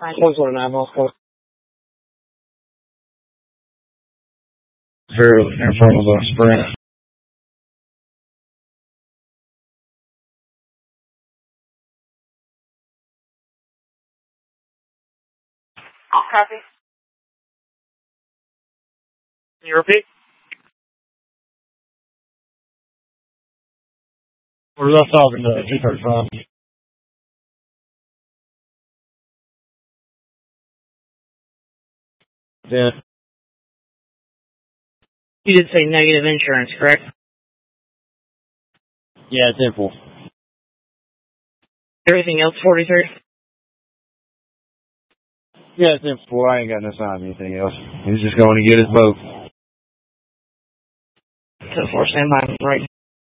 129 miles per hour. Very in front of the Sprint. Copy. Can you repeat? We're left off in the 235. Yeah. You did say negative insurance, correct? Yeah, it's in full. Everything else 43? Yeah, it's in full. I ain't got no sign of anything else. He's just going to get his boat. 10-4, stand by. Right.